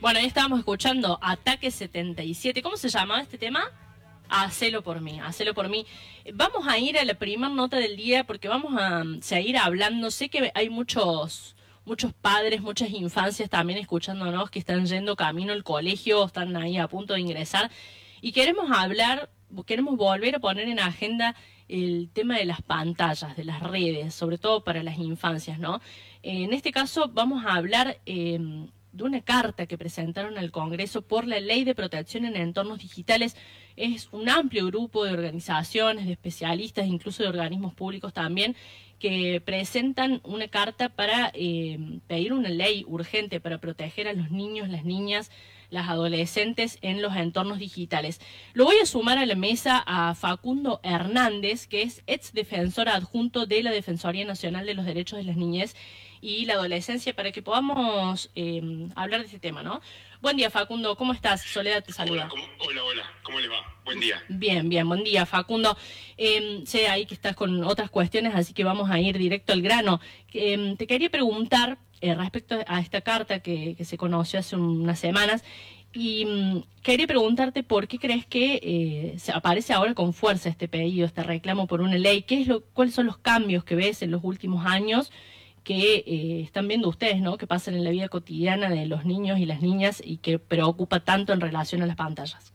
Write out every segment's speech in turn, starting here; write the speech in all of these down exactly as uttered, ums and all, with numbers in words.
Bueno, ahí estábamos escuchando Ataque setenta y siete. ¿Cómo se llama este tema? Hacelo por mí, hacelo por mí. Vamos a ir a la primera nota del día porque vamos a seguir hablando. Sé que hay muchos muchos padres, muchas infancias también escuchándonos que están yendo camino al colegio, están ahí a punto de ingresar. Y queremos hablar, queremos volver a poner en agenda el tema de las pantallas, de las redes, sobre todo para las infancias, ¿no? En este caso vamos a hablar eh, de una carta que presentaron al Congreso por la Ley de Protección en Entornos Digitales. Es un amplio grupo de organizaciones, de especialistas, incluso de organismos públicos también, que presentan una carta para eh, pedir una ley urgente para proteger a los niños, las niñas, las adolescentes en los entornos digitales. Lo voy a sumar a la mesa a Facundo Hernández, que es ex defensor adjunto de la Defensoría Nacional de los Derechos de las Niñez y la Adolescencia, para que podamos eh, hablar de este tema, ¿no? Buen día, Facundo, ¿cómo estás? Soledad te saluda. Hola, ¿cómo, hola, hola, ¿cómo le va? Buen día. Bien, bien, buen día, Facundo. Eh, sé ahí que estás con otras cuestiones, así que vamos a ir directo al grano. Eh, te quería preguntar eh, respecto a esta carta que, que se conoció hace unas semanas, y um, quería preguntarte por qué crees que eh, se aparece ahora con fuerza este pedido, este reclamo por una ley. ¿Qué es lo, cuáles son los cambios que ves en los últimos años que eh, están viendo ustedes, ¿no? Que pasan en la vida cotidiana de los niños y las niñas y que preocupa tanto en relación a las pantallas?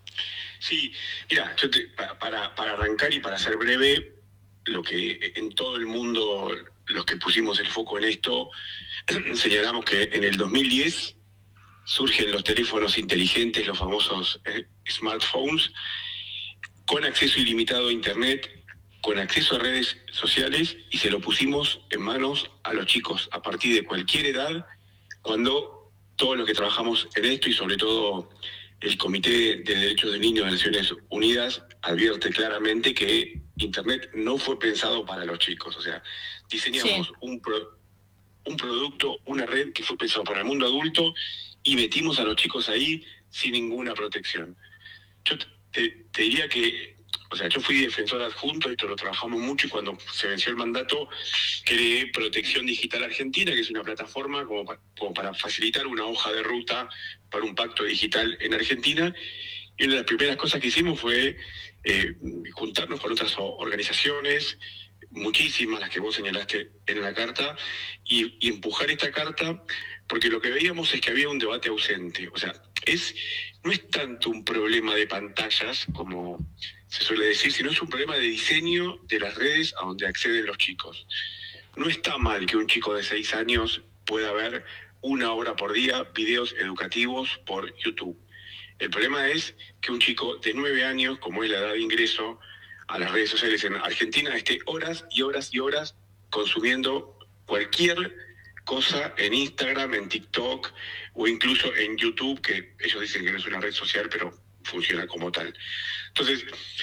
Sí, mira, yo te, para, para arrancar y para ser breve, lo que en todo el mundo, los que pusimos el foco en esto, señalamos que en el dos mil diez surgen los teléfonos inteligentes, los famosos eh, smartphones, con acceso ilimitado a Internet, con acceso a redes sociales, y se lo pusimos en manos a los chicos a partir de cualquier edad, cuando todos los que trabajamos en esto, y sobre todo el Comité de Derechos del Niño de Naciones Unidas, advierte claramente que Internet no fue pensado para los chicos. O sea, diseñamos sí. un, pro, un producto, una red que fue pensado para el mundo adulto, y metimos a los chicos ahí sin ninguna protección. Yo te, te diría que, o sea, yo fui defensor adjunto, esto lo trabajamos mucho, y cuando se venció el mandato creé Protección Digital Argentina, que es una plataforma como para, como para facilitar una hoja de ruta para un pacto digital en Argentina. Y una de las primeras cosas que hicimos fue eh, juntarnos con otras organizaciones, muchísimas las que vos señalaste en la carta, y, y empujar esta carta, porque lo que veíamos es que había un debate ausente. O sea, es no es tanto un problema de pantallas, como se suele decir, sino es un problema de diseño de las redes a donde acceden los chicos. No está mal que un chico de seis años pueda ver una hora por día videos educativos por YouTube. El problema es que un chico de nueve años, como es la edad de ingreso a las redes sociales en Argentina, esté horas y horas y horas consumiendo cualquier cosa en Instagram, en TikTok o incluso en YouTube, que ellos dicen que no es una red social, pero funciona como tal. Entonces,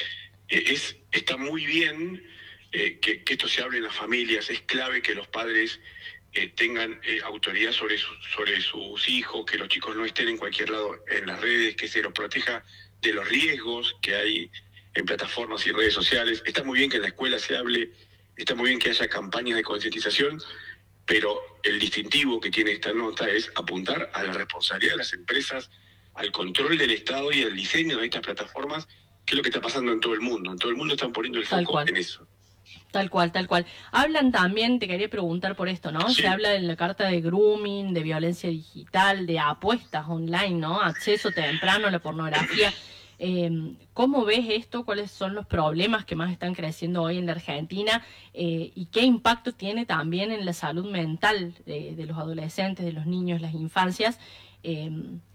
es, está muy bien eh, que, que esto se hable en las familias. Es clave que los padres eh, tengan eh, autoridad sobre, su, sobre sus hijos, que los chicos no estén en cualquier lado en las redes, que se los proteja de los riesgos que hay en plataformas y redes sociales. Está muy bien que en la escuela se hable, está muy bien que haya campañas de concientización, pero el distintivo que tiene esta nota es apuntar a la responsabilidad de las empresas, al control del Estado y al diseño de estas plataformas, que es lo que está pasando en todo el mundo. En todo el mundo están poniendo el foco en eso. Tal cual, tal cual. Hablan también, te quería preguntar por esto, ¿no? Sí. Se habla en la carta de grooming, de violencia digital, de apuestas online, ¿no? Acceso temprano a la pornografía. Eh, ¿Cómo ves esto? ¿Cuáles son los problemas que más están creciendo hoy en la Argentina? Eh, ¿Y qué impacto tiene también en la salud mental de, de los adolescentes, de los niños, las infancias? Eh,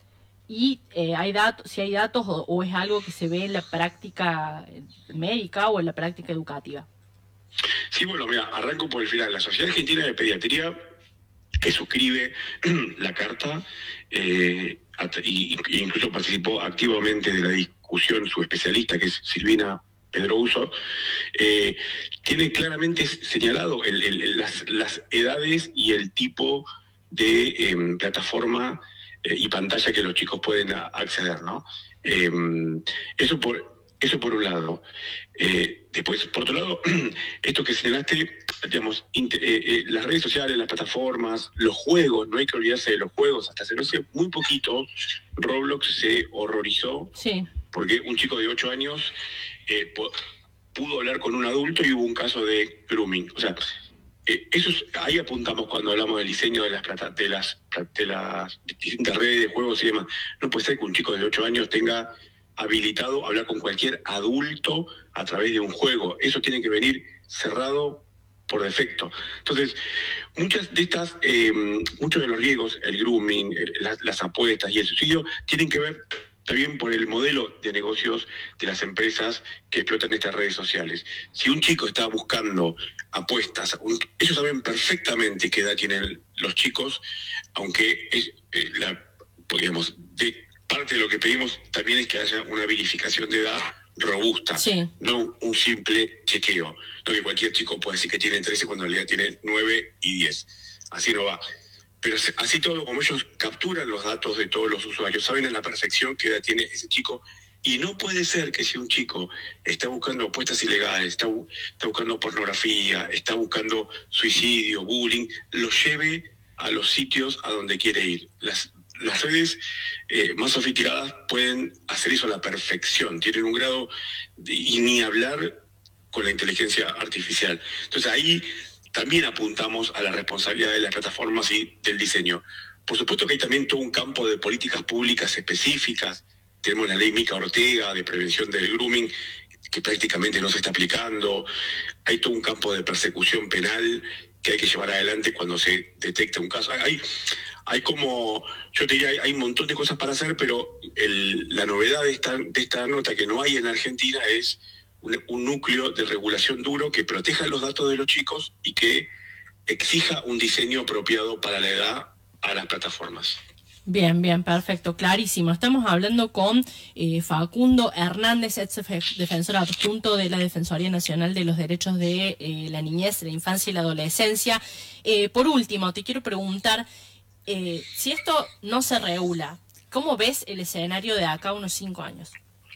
y eh, hay datos, si hay datos o, o es algo que se ve en la práctica médica o en la práctica educativa. Sí, bueno, mira, arranco por el final. La Sociedad Argentina de Pediatría, que suscribe la carta, eh, y, y incluso participó activamente de la discusión, su especialista, que es Silvina Pedrouso, eh, tiene claramente señalado el, el, las, las edades y el tipo de eh, plataforma eh, y pantalla que los chicos pueden a, acceder, ¿no? Eh, eso por, Eso por un lado. Eh, después, por otro lado, esto que señalaste, digamos, inter, eh, eh, las redes sociales, las plataformas, los juegos, no hay que olvidarse de los juegos. Hasta hace no sé, muy poquito, Roblox se horrorizó sí. porque un chico de ocho años eh, pudo hablar con un adulto y hubo un caso de grooming. O sea, eh, eso es, ahí apuntamos cuando hablamos del diseño de las, plata, de, las, de las distintas redes de juegos y demás. No puede ser que un chico de ocho años tenga habilitado a hablar con cualquier adulto a través de un juego. Eso tiene que venir cerrado por defecto. Entonces, muchas de estas, eh, muchos de los riesgos, el grooming, el, las, las apuestas y el suicidio, tienen que ver también por el modelo de negocios de las empresas que explotan estas redes sociales. Si un chico está buscando apuestas, un, ellos saben perfectamente qué edad tienen los chicos, aunque es, eh, la, digamos, de parte de lo que pedimos también es que haya una verificación de edad robusta, sí. no un simple chequeo. No que cualquier chico puede decir que tiene trece cuando en realidad tiene nueve y diez. Así no va. Pero así todo, como ellos capturan los datos de todos los usuarios, saben a la perfección qué edad tiene ese chico. Y no puede ser que si un chico está buscando apuestas ilegales, está, está buscando pornografía, está buscando suicidio, bullying, lo lleve a los sitios a donde quiere ir. Las Las redes eh, más sofisticadas pueden hacer eso a la perfección, tienen un grado de, y ni hablar con la inteligencia artificial. Entonces ahí también apuntamos a la responsabilidad de las plataformas y del diseño. Por supuesto que hay también todo un campo de políticas públicas específicas. Tenemos la ley Mica Ortega de prevención del grooming, que prácticamente no se está aplicando. Hay todo un campo de persecución penal que hay que llevar adelante cuando se detecta un caso. Hay, hay como, yo te diría, hay, hay un montón de cosas para hacer, pero el, la novedad de esta, de esta nota que no hay en Argentina es un, un núcleo de regulación duro que proteja los datos de los chicos y que exija un diseño apropiado para la edad a las plataformas. Bien, bien, perfecto, clarísimo. Estamos hablando con eh, Facundo Hernández, ex defensor adjunto de la Defensoría Nacional de los Derechos de eh, la Niñez, la Infancia y la Adolescencia. Eh, por último, te quiero preguntar, eh, si esto no se regula, ¿cómo ves el escenario de acá a unos cinco años?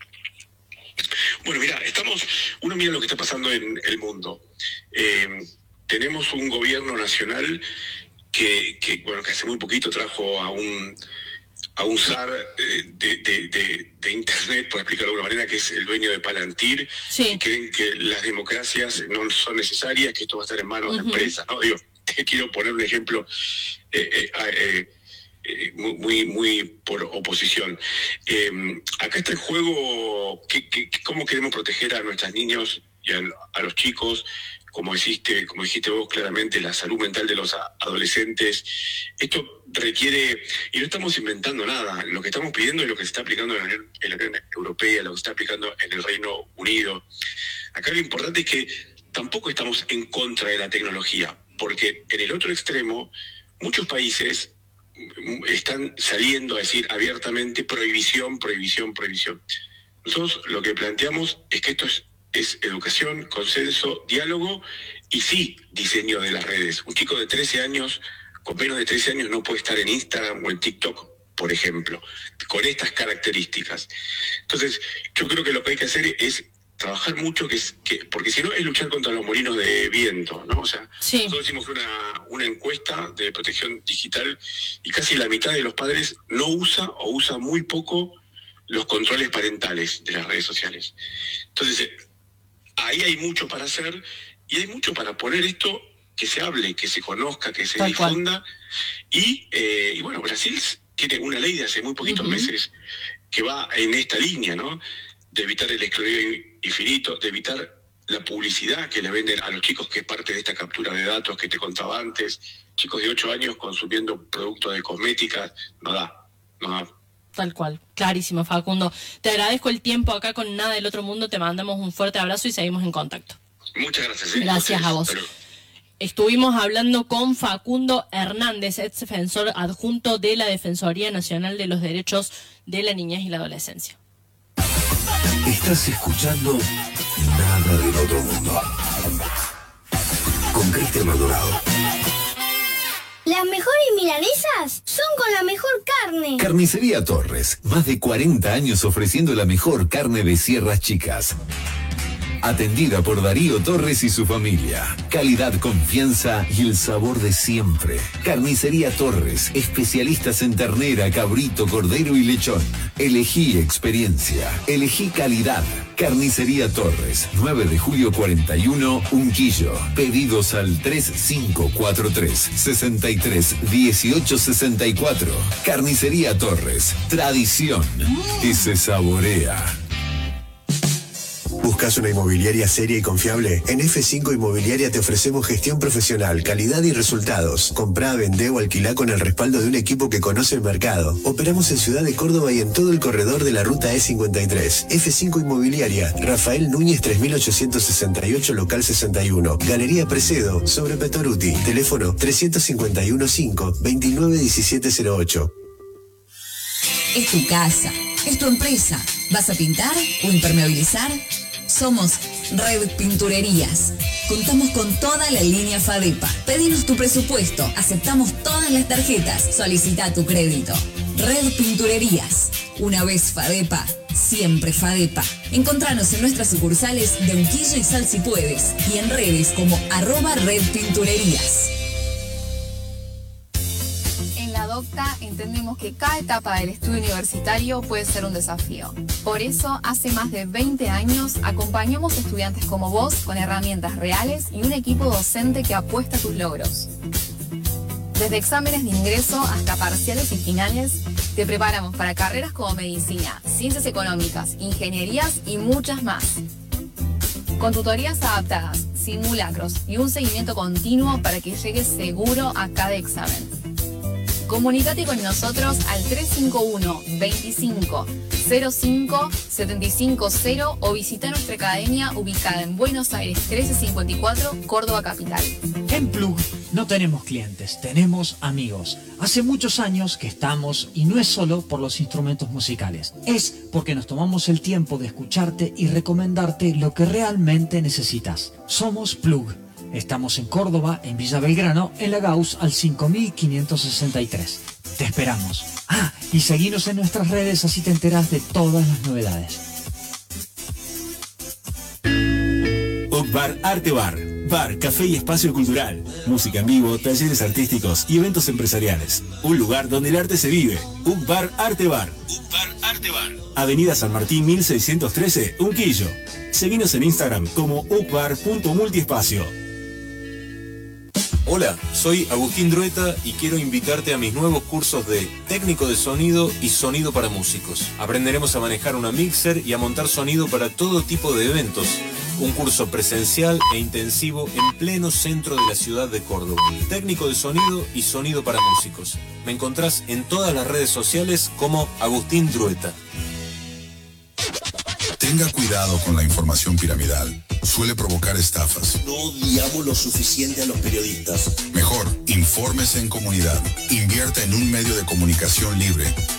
Bueno, mira, estamos, uno mira lo que está pasando en el mundo. Eh, tenemos un gobierno nacional Que, que bueno que hace muy poquito trajo a un a un zar de, de, de, de internet, por explicarlo de alguna manera, que es el dueño de Palantir, sí. y creen que las democracias no son necesarias, que esto va a estar en manos uh-huh. de empresas, ¿no? Digo, te quiero poner un ejemplo eh, eh, eh, eh, muy, muy por oposición. Eh, acá está el juego, que, que, cómo queremos proteger a nuestros niños y a, a los chicos. Como dijiste, como dijiste vos claramente, la salud mental de los adolescentes. Esto requiere, y no estamos inventando nada, lo que estamos pidiendo es lo que se está aplicando en la Unión Europea, lo que se está aplicando en el Reino Unido. Acá lo importante es que tampoco estamos en contra de la tecnología, porque en el otro extremo, muchos países están saliendo a decir abiertamente prohibición, prohibición, prohibición. Nosotros lo que planteamos es que esto es es educación, consenso, diálogo y sí, diseño de las redes. Un chico de trece años, con menos de trece años, no puede estar en Instagram o en TikTok, por ejemplo, con estas características. Entonces, yo creo que lo que hay que hacer es trabajar mucho, que es que porque si no es luchar contra los molinos de viento, ¿no? O sea, sí. nosotros hicimos una, una encuesta de protección digital y casi la mitad de los padres no usa o usa muy poco los controles parentales de las redes sociales. Entonces, ahí hay mucho para hacer y hay mucho para poner esto, que se hable, que se conozca, que se Tal difunda. Y, eh, y bueno, Brasil tiene una ley de hace muy poquitos uh-huh. meses que va en esta línea, ¿no? De evitar el esclavitud infinito, de evitar la publicidad que le venden a los chicos, que es parte de esta captura de datos que te contaba antes. Chicos de ocho años consumiendo productos de cosmética, no da, no da. Tal cual, clarísimo, Facundo. Te agradezco el tiempo acá con Nada del Otro Mundo, te mandamos un fuerte abrazo y seguimos en contacto. Muchas gracias. ¿eh? Gracias a vos. Estuvimos hablando con Facundo Hernández, ex defensor adjunto de la Defensoría Nacional de los Derechos de la Niñez y la Adolescencia. Estás escuchando Nada del Otro Mundo con Cristian Maldonado. Las mejores milanesas son con la mejor carne. Carnicería Torres, más de cuarenta años ofreciendo la mejor carne de Sierras Chicas. Atendida por Darío Torres y su familia. Calidad, confianza y el sabor de siempre. Carnicería Torres, especialistas en ternera, cabrito, cordero y lechón. Elegí experiencia, elegí calidad. Carnicería Torres, nueve de julio cuarenta y uno, Unquillo. Pedidos al tres cinco cuatro tres, seis tres uno ocho seis cuatro. Carnicería Torres, tradición que se saborea. ¿Buscas una inmobiliaria seria y confiable? En F cinco Inmobiliaria te ofrecemos gestión profesional, calidad y resultados. Comprá, vendé o alquilá con el respaldo de un equipo que conoce el mercado. Operamos en Ciudad de Córdoba y en todo el corredor de la ruta E cincuenta y tres. F cinco Inmobiliaria, Rafael Núñez tres mil ochocientos sesenta y ocho, local sesenta y uno. Galería Precedo, sobre Petoruti. Teléfono tres cinco uno cinco, dos nueve uno siete cero ocho. Es tu casa, es tu empresa. ¿Vas a pintar o impermeabilizar? Somos Red Pinturerías. Contamos con toda la línea FADEPA. Pedinos tu presupuesto. Aceptamos todas las tarjetas. Solicita tu crédito. Red Pinturerías. Una vez FADEPA, siempre FADEPA. Encontranos en nuestras sucursales de Unquillo y Sal si puedes. Y en redes como arroba Red Pinturerías. Docta, entendemos que cada etapa del estudio universitario puede ser un desafío. Por eso, hace más de veinte años, acompañamos a estudiantes como vos con herramientas reales y un equipo docente que apuesta a tus logros. Desde exámenes de ingreso hasta parciales y finales, te preparamos para carreras como medicina, ciencias económicas, ingenierías y muchas más. Con tutorías adaptadas, simulacros y un seguimiento continuo para que llegues seguro a cada examen. Comunícate con nosotros al tres cinco uno, veinticinco, cero cinco, setenta y cinco cero o visita nuestra academia ubicada en Buenos Aires trece cincuenta y cuatro, Córdoba Capital. En Plug no tenemos clientes, tenemos amigos. Hace muchos años que estamos y no es solo por los instrumentos musicales, es porque nos tomamos el tiempo de escucharte y recomendarte lo que realmente necesitas. Somos Plug. Estamos en Córdoba, en Villa Belgrano, en la Gauss al cinco mil quinientos sesenta y tres. Te esperamos. Ah, y seguinos en nuestras redes, así te enterás de todas las novedades. Ocbar Arte Bar. Bar, café y espacio cultural. Música en vivo, talleres artísticos y eventos empresariales. Un lugar donde el arte se vive. Ocbar Arte Bar. Ocbar Arte Bar. Avenida San Martín mil seiscientos trece, Unquillo. Seguinos en Instagram como ocbar punto multiespacio. Hola, soy Agustín Drueta y quiero invitarte a mis nuevos cursos de técnico de sonido y sonido para músicos. Aprenderemos a manejar una mixer y a montar sonido para todo tipo de eventos. Un curso presencial e intensivo en pleno centro de la ciudad de Córdoba. Técnico de sonido y sonido para músicos. Me encontrás en todas las redes sociales como Agustín Drueta. Tenga cuidado con la información piramidal. Suele provocar estafas. No odiamos lo suficiente a los periodistas. Mejor, infórmese en comunidad. Invierta en un medio de comunicación libre.